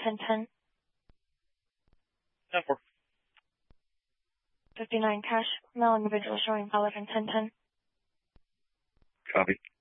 1010. 10-4. 59 cash, male individual showing pilot in 1010. Copy.